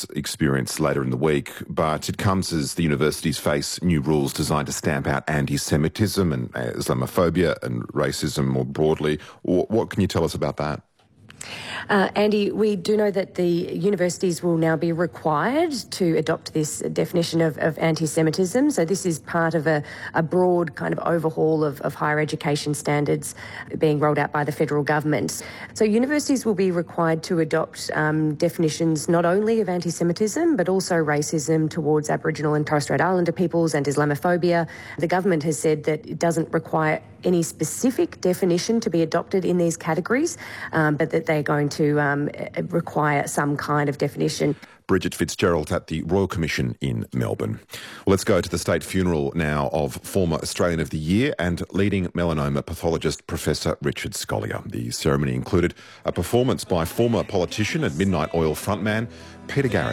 this experience later in the week, but it comes as the universities face new rules designed to stamp out anti-Semitism and Islamophobia and racism more broadly. What can you tell us about that? Andy, we do know that the universities will now be required to adopt this definition of anti-Semitism. So this is part of a broad kind of overhaul of higher education standards being rolled out by the federal government. So universities will be required to adopt definitions not only of anti-Semitism but also racism towards Aboriginal and Torres Strait Islander peoples and Islamophobia. The government has said that it doesn't require any specific definition to be adopted in these categories, but that they're going to require some kind of definition. Bridget Fitzgerald at the Royal Commission in Melbourne. Well, let's go to the state funeral now of former Australian of the Year and leading melanoma pathologist Professor Richard Scolyer. The ceremony included a performance by former politician and Midnight Oil frontman Peter Garrett.